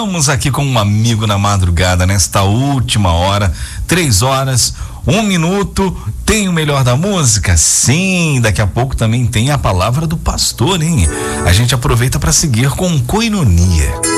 Estamos aqui com um amigo na madrugada, nesta última hora, 3h01. Tem o melhor da música? Sim, daqui a pouco também tem a palavra do pastor, hein? A gente aproveita para seguir com Coinonia.